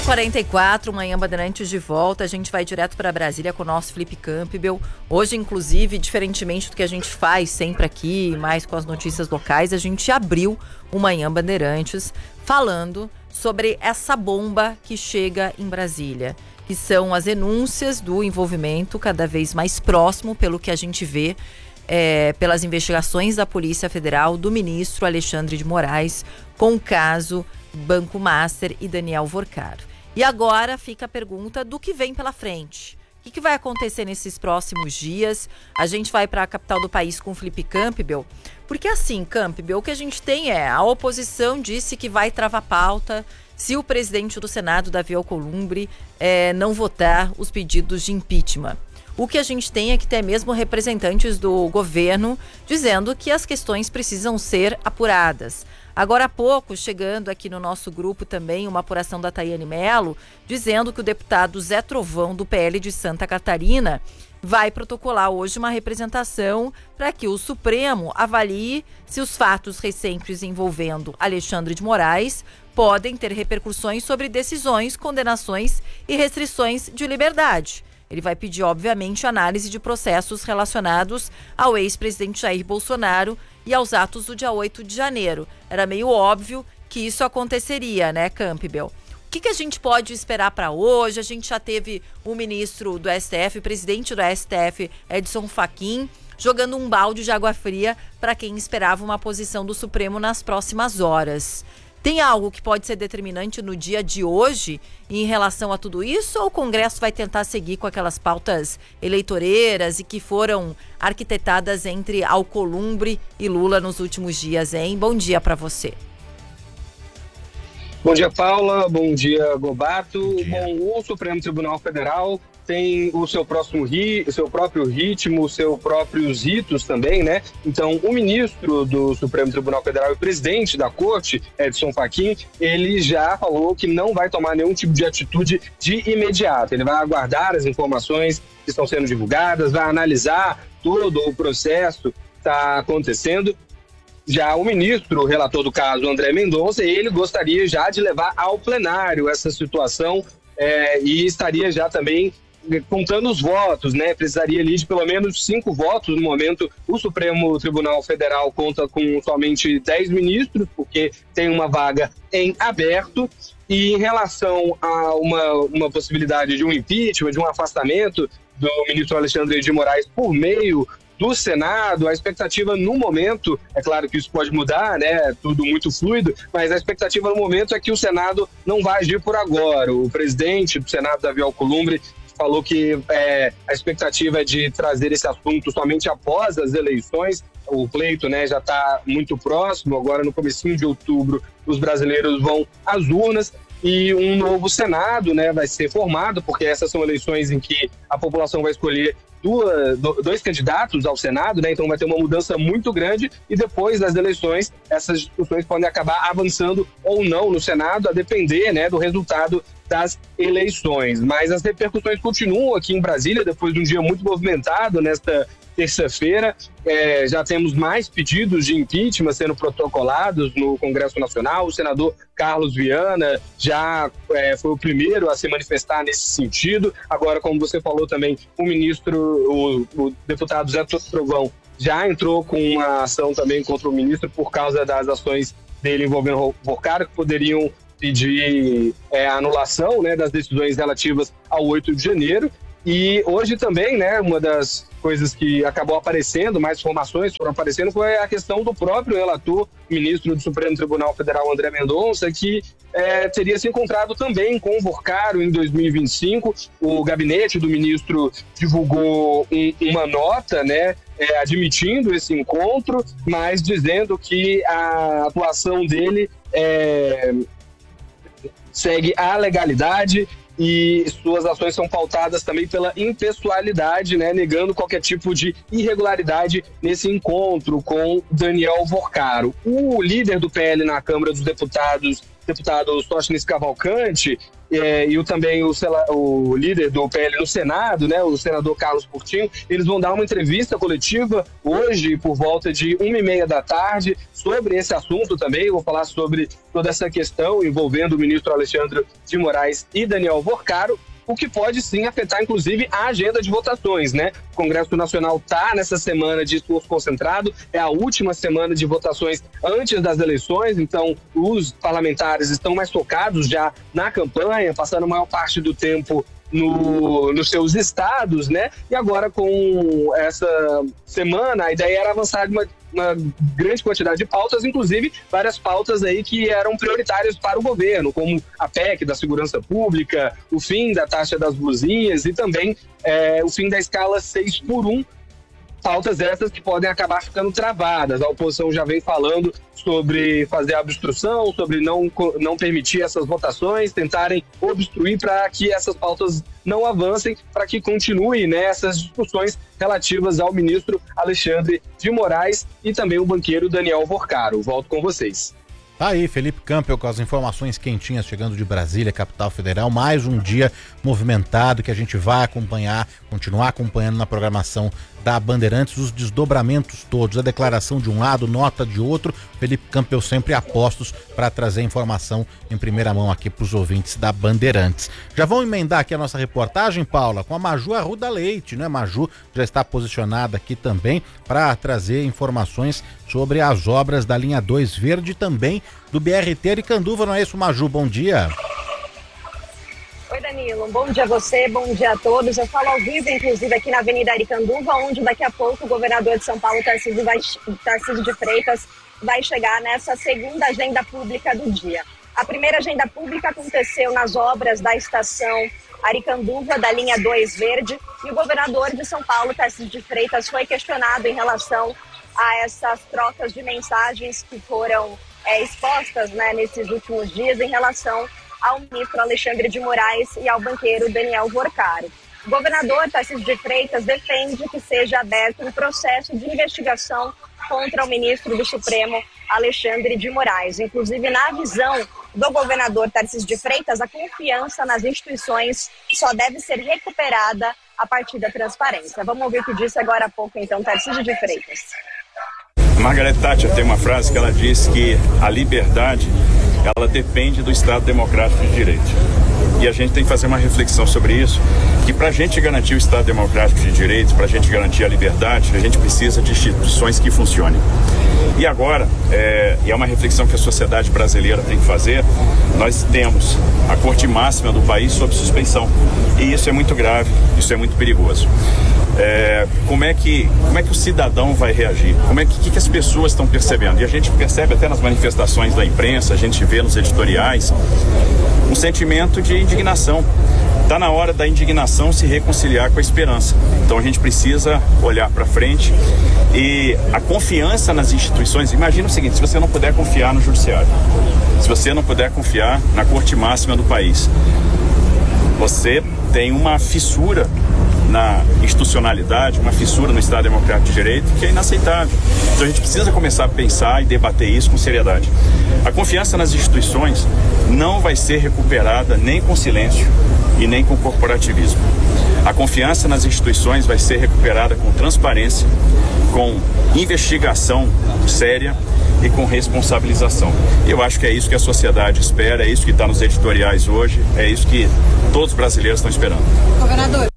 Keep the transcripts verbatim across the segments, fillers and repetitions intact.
quarenta e quatro, Manhã Bandeirantes de volta. A gente vai direto para Brasília com o nosso Felipe Campbell. Hoje, inclusive, diferentemente do que a gente faz sempre aqui, mais com as notícias locais, a gente abriu o Manhã Bandeirantes falando sobre essa bomba que chega em Brasília, que são as denúncias do envolvimento cada vez mais próximo, pelo que a gente vê, é, pelas investigações da Polícia Federal, do ministro Alexandre de Moraes, com o caso Banco Master e Daniel Worcar. E agora fica a pergunta do que vem pela frente. O que, que vai acontecer nesses próximos dias? A gente vai para a capital do país com o Felipe Campbell, porque assim, Campbell, o que a gente tem é, a oposição disse que vai travar pauta se o presidente do Senado, Davi Alcolumbre, é, não votar os pedidos de impeachment. O que a gente tem é que tem mesmo representantes do governo dizendo que as questões precisam ser apuradas. Agora há pouco, chegando aqui no nosso grupo também, uma apuração da Tayane Mello, dizendo que o deputado Zé Trovão, do P L de Santa Catarina, vai protocolar hoje uma representação para que o Supremo avalie se os fatos recentes envolvendo Alexandre de Moraes podem ter repercussões sobre decisões, condenações e restrições de liberdade. Ele vai pedir, obviamente, análise de processos relacionados ao ex-presidente Jair Bolsonaro e aos atos do dia oito de janeiro. Era meio óbvio que isso aconteceria, né, Campbell? O que, que a gente pode esperar para hoje? A gente já teve o ministro do S T F, o presidente do S T F, Edson Fachin, jogando um balde de água fria para quem esperava uma posição do Supremo nas próximas horas. Tem algo que pode ser determinante no dia de hoje em relação a tudo isso, ou o Congresso vai tentar seguir com aquelas pautas eleitoreiras e que foram arquitetadas entre Alcolumbre e Lula nos últimos dias, hein? Bom dia para você. Bom dia, Paula. Bom dia, Gobato. Bom, dia. Bom, o Supremo Tribunal Federal tem o seu, próximo ri, o seu próprio ritmo, os seus próprios ritos também, né? Então, o ministro do Supremo Tribunal Federal e o presidente da Corte, Edson Fachin, ele já falou que não vai tomar nenhum tipo de atitude de imediato. Ele vai aguardar as informações que estão sendo divulgadas, vai analisar todo o processo que está acontecendo. Já o ministro, o relator do caso, André Mendonça, ele gostaria já de levar ao plenário essa situação é, e estaria já também contando os votos, né? Precisaria ali de pelo menos cinco votos. No momento, o Supremo Tribunal Federal conta com somente dez ministros, porque tem uma vaga em aberto. E em relação a uma, uma possibilidade de um impeachment, de um afastamento do ministro Alexandre de Moraes por meio do Senado, a expectativa no momento, é claro que isso pode mudar, né? Tudo muito fluido, mas a expectativa no momento é que o Senado não vai agir por agora. O presidente do Senado, Davi Alcolumbre, falou que é, a expectativa é de trazer esse assunto somente após as eleições. O pleito, né, já está muito próximo, agora no comecinho de outubro os brasileiros vão às urnas e um novo Senado, né, vai ser formado, porque essas são eleições em que a população vai escolher duas, dois candidatos ao Senado, né, então vai ter uma mudança muito grande e depois das eleições essas discussões podem acabar avançando ou não no Senado, a depender, né, do resultado das eleições. Mas as repercussões continuam aqui em Brasília, depois de um dia muito movimentado nesta terça-feira. É, já temos mais pedidos de impeachment sendo protocolados no Congresso Nacional. O senador Carlos Viana já é, foi o primeiro a se manifestar nesse sentido. Agora, como você falou também, o ministro, o, o deputado Zé Trovão já entrou com uma ação também contra o ministro por causa das ações dele envolvendo o Worcar, que poderiam pedir é, anulação, né, das decisões relativas ao oito de janeiro. E hoje também, né, uma das coisas que acabou aparecendo, mais informações foram aparecendo, foi a questão do próprio relator, ministro do Supremo Tribunal Federal, André Mendonça, que é, teria se encontrado também com o Worcar em dois mil e vinte e cinco. O gabinete do ministro divulgou um, uma nota, né, é, admitindo esse encontro, mas dizendo que a atuação dele é, segue a legalidade e suas ações são pautadas também pela impessoalidade, né, negando qualquer tipo de irregularidade nesse encontro com Daniel Worcar. O líder do P L na Câmara dos Deputados, deputado Sóstenes Cavalcante é, e o, também o, o líder do P L no Senado, né, o senador Carlos Portinho, eles vão dar uma entrevista coletiva hoje por volta de uma e meia da tarde sobre esse assunto também. Eu vou falar sobre toda essa questão envolvendo o ministro Alexandre de Moraes e Daniel Vorcaro, o que pode sim afetar, inclusive, a agenda de votações, né? O Congresso Nacional está nessa semana de esforço concentrado, é a última semana de votações antes das eleições, então os parlamentares estão mais focados já na campanha, passando a maior parte do tempo No, nos seus estados, né? E agora com essa semana, a ideia era avançar de uma, uma grande quantidade de pautas, inclusive várias pautas aí que eram prioritárias para o governo, como a P E C da segurança pública, o fim da taxa das blusinhas e também é, o fim da escala seis por um, pautas essas que podem acabar ficando travadas. A oposição já vem falando sobre fazer a obstrução, sobre não, não permitir essas votações, tentarem obstruir para que essas pautas não avancem, para que continue, né, essas discussões relativas ao ministro Alexandre de Moraes e também o banqueiro Daniel Vorcaro. Volto com vocês. Tá aí, Felipe Campbell, com as informações quentinhas chegando de Brasília, capital federal. Mais um dia movimentado que a gente vai acompanhar, continuar acompanhando na programação da Bandeirantes, os desdobramentos todos, a declaração de um lado, nota de outro. Felipe Campbell sempre a postos para trazer informação em primeira mão aqui para os ouvintes da Bandeirantes. Já vão emendar aqui a nossa reportagem, Paula, com a Maju Arruda Leite, né? Maju já está posicionada aqui também para trazer informações sobre as obras da linha dois Verde e também do B R T Aricanduva, não é isso, Maju? Bom dia. Oi, Danilo, um bom dia a você, bom dia a todos. Eu falo ao vivo, inclusive, aqui na Avenida Aricanduva, onde daqui a pouco o governador de São Paulo, Tarcísio, vai, Tarcísio de Freitas, vai chegar nessa segunda agenda pública do dia. A primeira agenda pública aconteceu nas obras da estação Aricanduva, da linha dois Verde, e o governador de São Paulo, Tarcísio de Freitas, foi questionado em relação a essas trocas de mensagens que foram é, expostas, né, nesses últimos dias em relação ao ministro Alexandre de Moraes e ao banqueiro Daniel Vorcaro. O governador Tarcísio de Freitas defende que seja aberto um processo de investigação contra o ministro do Supremo Alexandre de Moraes. Inclusive, na visão do governador Tarcísio de Freitas, a confiança nas instituições só deve ser recuperada a partir da transparência. Vamos ouvir o que disse agora há pouco, então, Tarcísio de Freitas. Margaret Thatcher tem uma frase que ela diz que a liberdade, ela depende do Estado Democrático de Direito. E a gente tem que fazer uma reflexão sobre isso, que para a gente garantir o Estado Democrático de Direito, para a gente garantir a liberdade, a gente precisa de instituições que funcionem. E agora, é, e é uma reflexão que a sociedade brasileira tem que fazer, nós temos a Corte Máxima do país sob suspensão. E isso é muito grave, isso é muito perigoso. É, como, é que, como é que o cidadão vai reagir? Como é que, que, que as pessoas estão percebendo? E a gente percebe até nas manifestações da imprensa, a gente vê nos editoriais, um sentimento de indignação. Está na hora da indignação se reconciliar com a esperança. Então a gente precisa olhar para frente e a confiança nas instituições. Imagina o seguinte: se você não puder confiar no judiciário, se você não puder confiar na Corte Máxima do país, você tem uma fissura na institucionalidade, uma fissura no Estado Democrático de Direito que é inaceitável. Então a gente precisa começar a pensar e debater isso com seriedade. A confiança nas instituições não vai ser recuperada nem com silêncio e nem com corporativismo. A confiança nas instituições vai ser recuperada com transparência, com investigação séria e com responsabilização. Eu acho que é isso que a sociedade espera, é isso que está nos editoriais hoje, é isso que todos os brasileiros estão esperando. Governador.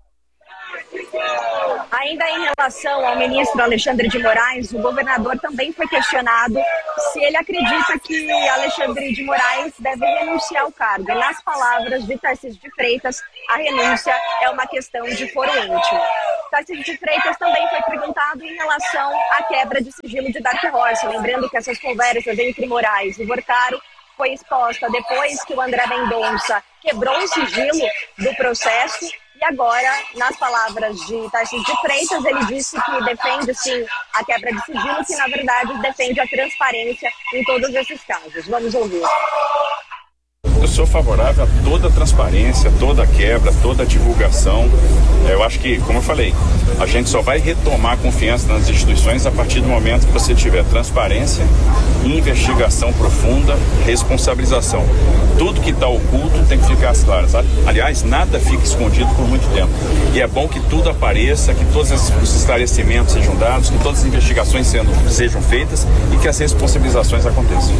Ainda em relação ao ministro Alexandre de Moraes, o governador também foi questionado se ele acredita que Alexandre de Moraes deve renunciar ao cargo. E nas palavras de Tarcísio de Freitas, a renúncia é uma questão de foro íntimo. Tarcísio de Freitas também foi perguntado em relação à quebra de sigilo de Dark Horse, lembrando que essas conversas entre Moraes e Vorcaro foi exposta depois que o André Mendonça quebrou o sigilo do processo. E agora, nas palavras de Tarcísio de Freitas, ele disse que defende, sim, a quebra de sigilo, que, na verdade, defende a transparência em todos esses casos. Vamos ouvir. Eu sou favorável a toda a transparência, toda a quebra, toda a divulgação. Eu acho que, como eu falei, a gente só vai retomar a confiança nas instituições a partir do momento que você tiver transparência, investigação profunda, responsabilização. Tudo que está oculto tem que ficar às claras. Aliás, nada fica escondido por muito tempo. E é bom que tudo apareça, que todos os esclarecimentos sejam dados, que todas as investigações sendo, sejam feitas e que as responsabilizações aconteçam.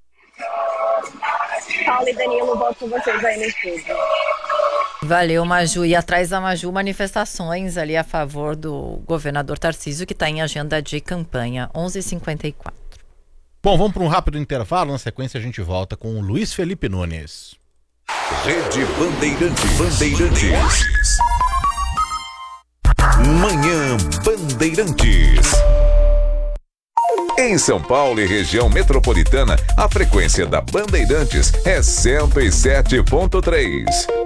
Paulo e Danilo, volto com vocês aí no estúdio. Valeu, Maju. E atrás da Maju, manifestações ali a favor do governador Tarcísio, que está em agenda de campanha, onze e cinquenta e quatro. Bom, vamos para um rápido intervalo. Na sequência a gente volta com o Luiz Felipe Nunes. Rede Bandeirantes. Bandeirantes. Manhã Bandeirantes. Em São Paulo e região metropolitana, a frequência da Bandeirantes é cento e sete ponto três.